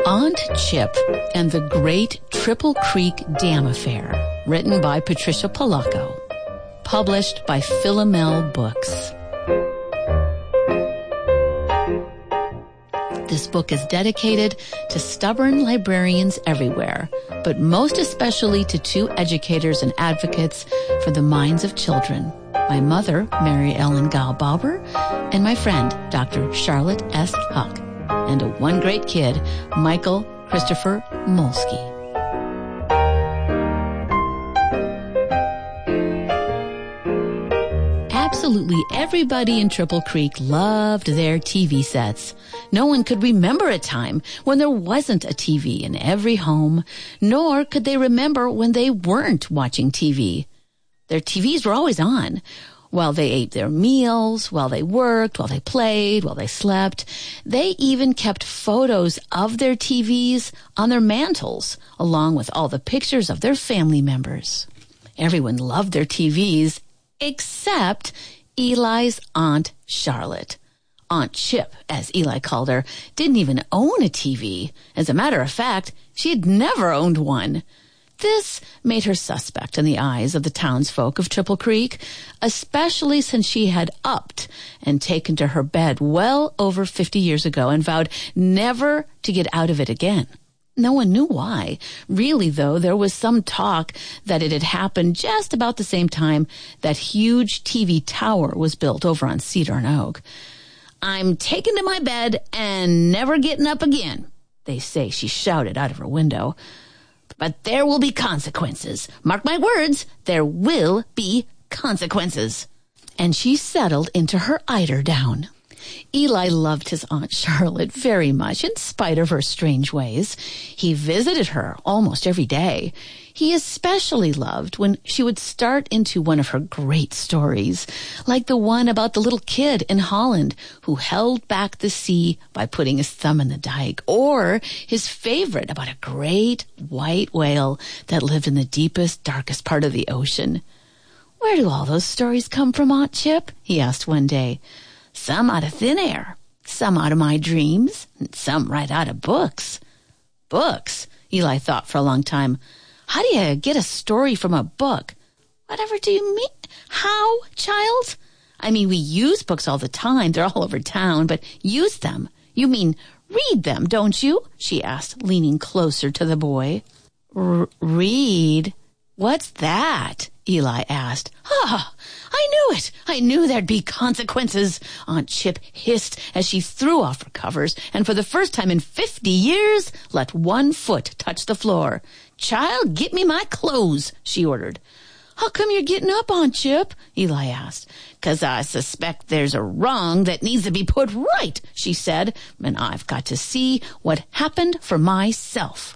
Aunt Chip and the Great Triple Creek Dam Affair, written by Patricia Polacco, published by Philomel Books. This book is dedicated to stubborn librarians everywhere, but most especially to two educators and advocates for the minds of children. My mother, Mary Ellen Gall-Bauber, and my friend, Dr. Charlotte S. Huck, and one great kid, Michael Christopher Molsky. Absolutely everybody in Triple Creek loved their TV sets. No one could remember a time when there wasn't a TV in every home, nor could they remember when they weren't watching TV. Their TVs were always on. While they ate their meals, while they worked, while they played, while they slept. They even kept photos of their TVs on their mantles, along with all the pictures of their family members. Everyone loved their TVs, except Eli's Aunt Charlotte. Aunt Chip, as Eli called her, didn't even own a TV. As a matter of fact, she had never owned one. This made her suspect in the eyes of the townsfolk of Triple Creek, especially since she had upped and taken to her bed well over 50 years ago and vowed never to get out of it again. No one knew why. Really, though, there was some talk that it had happened just about the same time that huge TV tower was built over on Cedar and Oak. "I'm taken to my bed and never getting up again," they say she shouted out of her window. "But there will be consequences. Mark my words, there will be consequences." And she settled into her eiderdown. Eli loved his Aunt Charlotte very much, in spite of her strange ways. He visited her almost every day. He especially loved when she would start into one of her great stories, like the one about the little kid in Holland who held back the sea by putting his thumb in the dike, or his favorite about a great white whale that lived in the deepest, darkest part of the ocean. "Where do all those stories come from, Aunt Chip?" he asked one day. "Some out of thin air, some out of my dreams, and some right out of books." Books? Eli thought for a long time. How do you get a story from a book? Whatever do you mean? How, child? I mean, we use books all the time. They're all over town, but use them. You mean read them, don't you? She asked, leaning closer to the boy. Read? What's that? Eli asked. "Ah, I knew it. I knew there'd be consequences," Aunt Chip hissed as she threw off her covers and for the first time in 50 years let one foot touch the floor. "Child, get me my clothes," she ordered. "How come you're getting up, Aunt Chip?" Eli asked. "'Cause I suspect there's a wrong that needs to be put right," she said, "and I've got to see what happened for myself."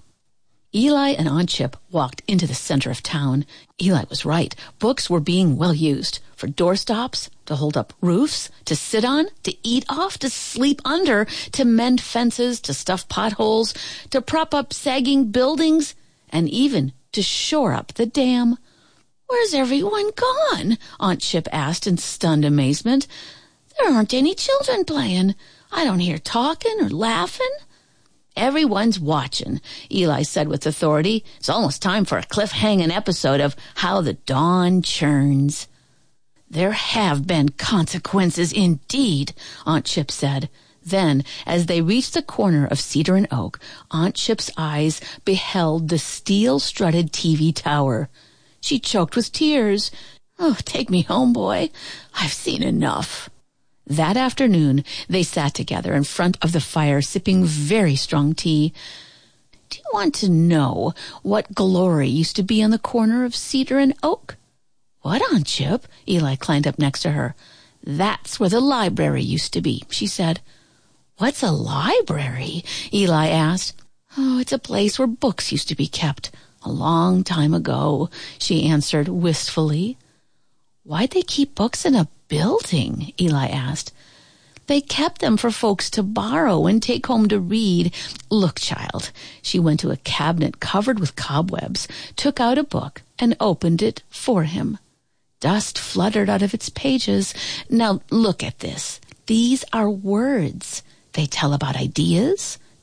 Eli and Aunt Chip walked into the center of town. Eli was right. Books were being well used for doorstops, to hold up roofs, to sit on, to eat off, to sleep under, to mend fences, to stuff potholes, to prop up sagging buildings, and even to shore up the dam. "Where's everyone gone?" Aunt Chip asked in stunned amazement. "There aren't any children playing. I don't hear talking or laughing." "Everyone's watching," Eli said with authority. "It's almost time for a cliff-hanging episode of How the Dawn Churns." "There have been consequences indeed," Aunt Chip said. Then, as they reached the corner of Cedar and Oak, Aunt Chip's eyes beheld the steel-strutted TV tower. She choked with tears. "Oh, take me home, boy. I've seen enough." That afternoon, they sat together in front of the fire, sipping very strong tea. "Do you want to know what glory used to be on the corner of Cedar and Oak?" "What, Aunt Chip?" Eli climbed up next to her. "That's where the library used to be," she said. "What's a library?" Eli asked. "Oh, it's a place where books used to be kept. A long time ago," she answered wistfully. "Why'd they keep books in a building?" Eli asked. "They kept them for folks to borrow and take home to read. Look, child." She went to a cabinet covered with cobwebs, took out a book, and opened it for him. Dust fluttered out of its pages. "Now look at this. These are words. They tell about ideas,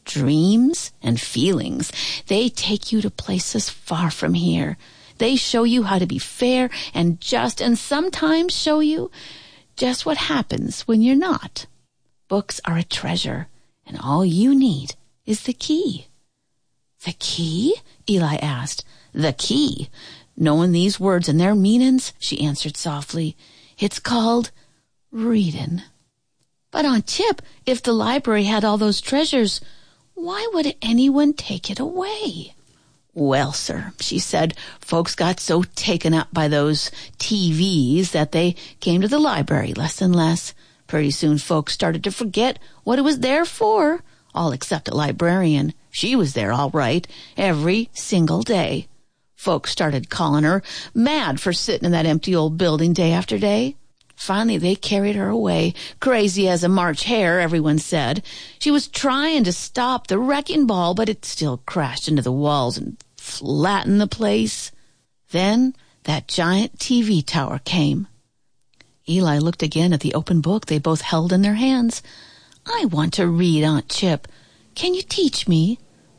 dreams and feelings. They take you to places far from here. They show you how to be fair and just, and sometimes show you just what happens when you're not. Books are a treasure, and all you need is the key. The key? Eli asked. The key. Knowing these words and their meanings, she answered softly. It's called readin'. But Aunt Chip, if the library had all those treasures, why would anyone take it away? Well, sir, she said, folks got so taken up by those TVs that they came to the library less and less. Pretty soon folks started to forget what it was there for, all except a librarian. She was there all right, every single day. Folks started calling her mad for sitting in that empty old building day after day. Finally, they carried her away, crazy as a March hare, everyone said. She was trying to stop the wrecking ball, but it still crashed into the walls and flattened the place. Then that giant TV tower came. Eli looked again at the open book they both held in their hands. I want to read, Aunt Chip. Can you teach me?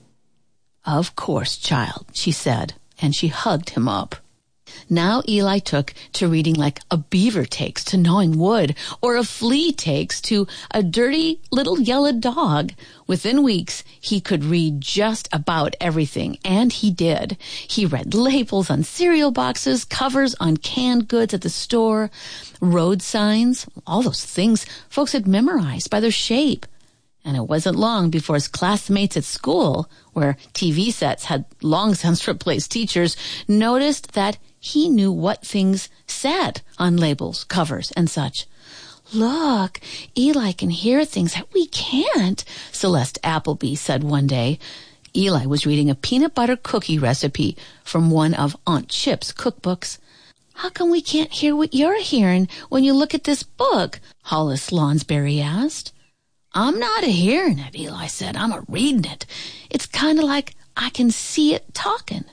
Of course, child, she said, and she hugged him up. Now Eli took to reading like a beaver takes to gnawing wood, or a flea takes to a dirty little yellow dog. Within weeks, he could read just about everything, and he did. He read labels on cereal boxes, covers on canned goods at the store, road signs, all those things folks had memorized by their shape. And it wasn't long before his classmates at school, where TV sets had long since replaced teachers, noticed that he knew what things said on labels, covers, and such. Look, Eli can hear things that we can't, Celeste Appleby said one day. Eli was reading a peanut butter cookie recipe from one of Aunt Chip's cookbooks. How come we can't hear what you're hearing when you look at this book? Hollis Lonsberry asked. I'm not a-hearing it, Eli said. I'm a-reading it. It's kind of like I can see it talking.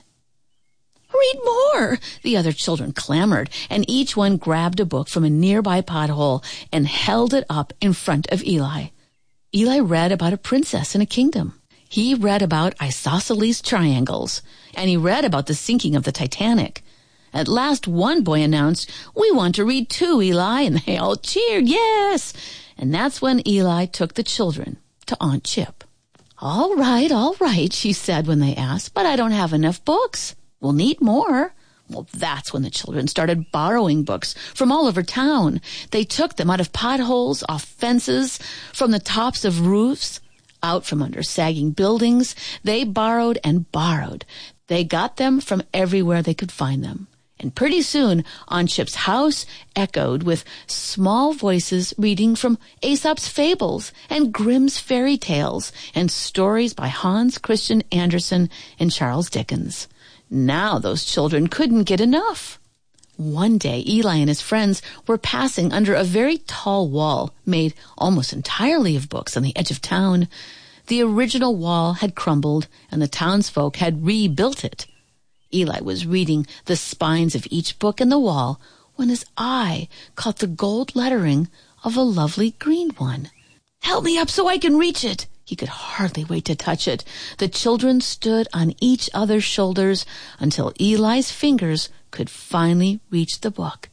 Read more, the other children clamored, and each one grabbed a book from a nearby pothole and held it up in front of Eli. Eli read about a princess in a kingdom. He read about isosceles triangles, and he read about the sinking of the Titanic. At last, one boy announced, "We want to read too, Eli," and they all cheered, yes. And that's when Eli took the children to Aunt Chip. All right, she said when they asked, but I don't have enough books. We'll need more. Well, that's when the children started borrowing books from all over town. They took them out of potholes, off fences, from the tops of roofs, out from under sagging buildings. They borrowed and borrowed. They got them from everywhere they could find them. And pretty soon, Aunt Chip's house echoed with small voices reading from Aesop's fables and Grimm's fairy tales and stories by Hans Christian Andersen and Charles Dickens. Now those children couldn't get enough. One day, Eli and his friends were passing under a very tall wall made almost entirely of books on the edge of town. The original wall had crumbled, and the townsfolk had rebuilt it. Eli was reading the spines of each book in the wall when his eye caught the gold lettering of a lovely green one. Help me up so I can reach it. He could hardly wait to touch it. The children stood on each other's shoulders until Eli's fingers could finally reach the book.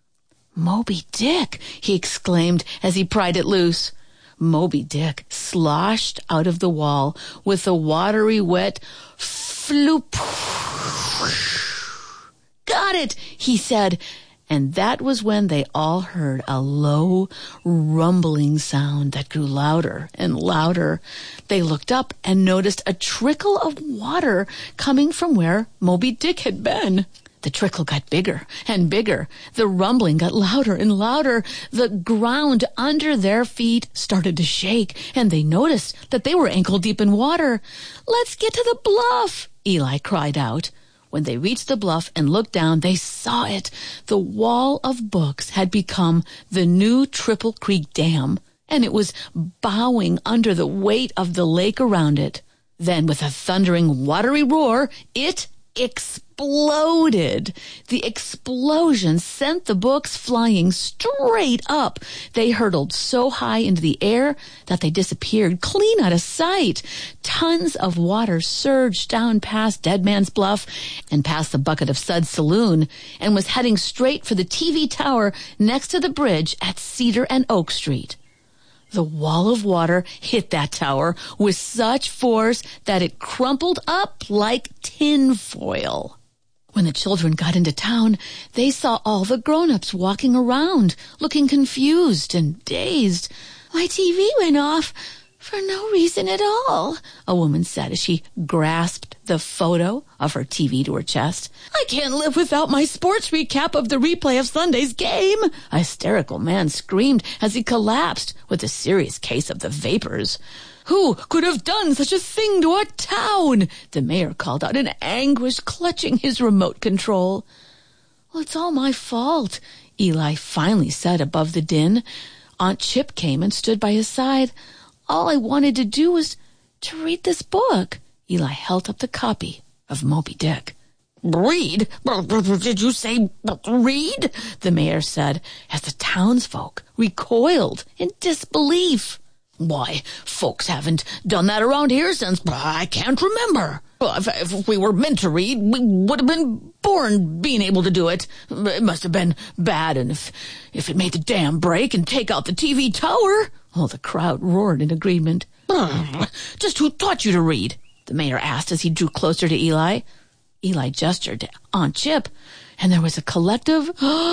Moby Dick, he exclaimed as he pried it loose. Moby Dick sloshed out of the wall with a watery, wet floop. Got it, he said. And that was when they all heard a low, rumbling sound that grew louder and louder. They looked up and noticed a trickle of water coming from where Moby Dick had been. The trickle got bigger and bigger. The rumbling got louder and louder. The ground under their feet started to shake, and they noticed that they were ankle-deep in water. "Let's get to the bluff," Eli cried out. When they reached the bluff and looked down, they saw it. The wall of books had become the new Triple Creek Dam, and it was bowing under the weight of the lake around it. Then, with a thundering, watery roar, it exploded. The explosion sent the books flying straight up. They hurtled so high into the air that they disappeared clean out of sight. Tons of water surged down past Dead Man's Bluff and past the Bucket of Suds Saloon and was heading straight for the TV tower next to the bridge at Cedar and Oak Street. The wall of water hit that tower with such force that it crumpled up like tinfoil. When the children got into town, they saw all the grown-ups walking around, looking confused and dazed. "My TV went off for no reason at all," a woman said as she grasped the photo of her TV to her chest. "I can't live without my sports recap of the replay of Sunday's game," a hysterical man screamed as he collapsed with a serious case of the vapors. "Who could have done such a thing to our town?" the mayor called out in anguish, clutching his remote control. "Well, it's all my fault," Eli finally said above the din. Aunt Chip came and stood by his side. "All I wanted to do was to read this book." Eli held up the copy of Moby Dick. "Read? Did you say read?" the mayor said, as the townsfolk recoiled in disbelief. "Why, folks haven't done that around here since I can't remember. If we were meant to read, we would have been born being able to do it. It must have been bad, and if it made the dam break and take out the TV tower..." All the crowd roared in agreement. "Just who taught you to read?" the mayor asked as he drew closer to Eli. Eli gestured to Aunt Chip, and there was a collective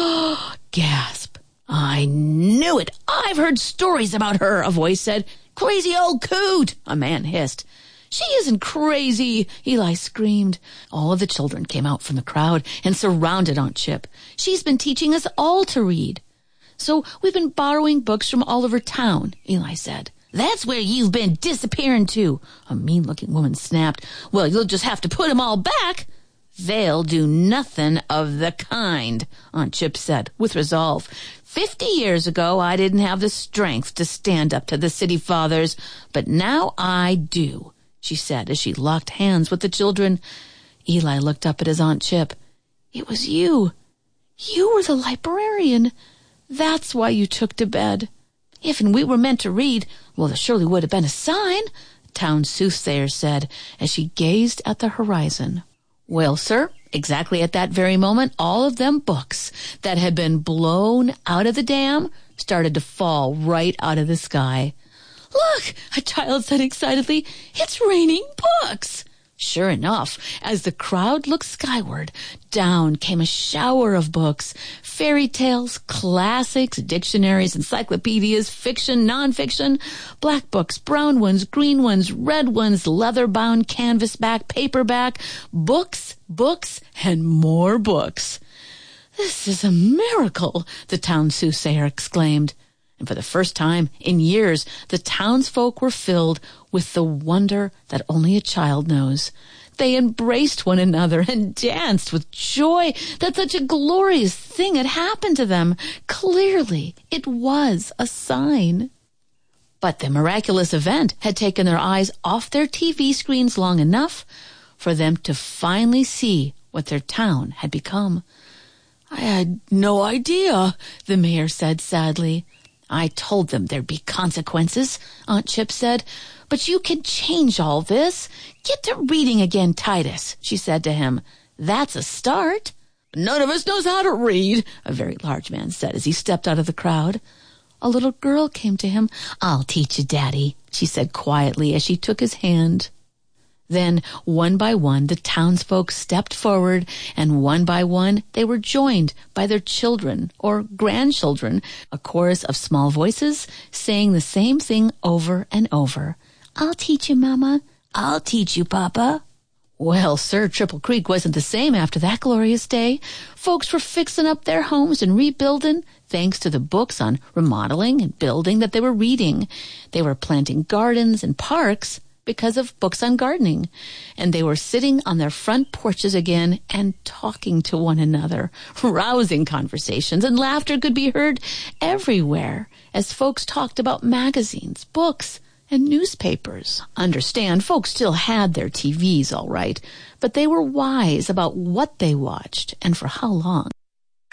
gasp. "I knew it. I've heard stories about her," a voice said. "Crazy old coot," a man hissed. "She isn't crazy," Eli screamed. All of the children came out from the crowd and surrounded Aunt Chip. "She's been teaching us all to read." "So we've been borrowing books from all over town," Eli said. "That's where you've been disappearing to," a mean-looking woman snapped. "Well, you'll just have to put them all back." "They'll do nothing of the kind," Aunt Chip said with resolve. 50 years ago, I didn't have the strength to stand up to the city fathers, but now I do, she said as she locked hands with the children. Eli looked up at his Aunt Chip. "It was you. You were the librarian. That's why you took to bed. If we were meant to read, well, there surely would have been a sign," town soothsayer said as she gazed at the horizon. Well, sir, exactly at that very moment, all of them books that had been blown out of the dam started to fall right out of the sky. "Look," a child said excitedly, "it's raining books." Sure enough, as the crowd looked skyward, down came a shower of books. Fairy tales, classics, dictionaries, encyclopedias, fiction, nonfiction, black books, brown ones, green ones, red ones, leather-bound, canvasback, paperback, books, and more books. "This is a miracle," the town soothsayer exclaimed. And for the first time in years, the townsfolk were filled with the wonder that only a child knows. They embraced one another and danced with joy that such a glorious thing had happened to them. Clearly, it was a sign. But the miraculous event had taken their eyes off their TV screens long enough for them to finally see what their town had become. "I had no idea," the mayor said sadly. "I told them there'd be consequences," Aunt Chip said. "But you can change all this. Get to reading again, Titus," she said to him. "That's a start." "None of us knows how to read," a very large man said as he stepped out of the crowd. A little girl came to him. "I'll teach you, Daddy," she said quietly as she took his hand. Then, one by one, the townsfolk stepped forward, and one by one, they were joined by their children or grandchildren, a chorus of small voices saying the same thing over and over. "I'll teach you, Mama. I'll teach you, Papa." Well, sir, Triple Creek wasn't the same after that glorious day. Folks were fixing up their homes and rebuilding, thanks to the books on remodeling and building that they were reading. They were planting gardens and parks because of books on gardening. And they were sitting on their front porches again and talking to one another. Rousing conversations and laughter could be heard everywhere as folks talked about magazines, books, and newspapers. Understand, folks still had their TVs, all right, but they were wise about what they watched and for how long.